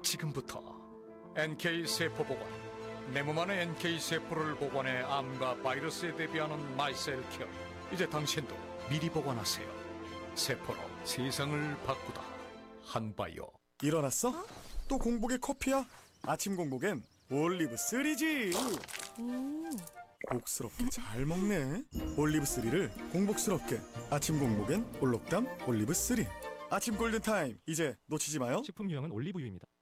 지금부터 NK 세포 보관, 내 몸 안에 NK 세포를 보관해 암과 바이러스에 대비하는 마이셀 케어. 이제 당신도 미리 보관하세요. 세포로 세상을 바꾸다. 한바이오. 일어났어? 또 공복에 커피야? 아침 공복엔 올리브 3지. 복스럽게 잘 먹네. 올리브 3를 공복스럽게. 아침 공복엔 올록담 올리브 3. 아침 골든타임, 이제 놓치지 마요. 식품 유형은 올리브유입니다.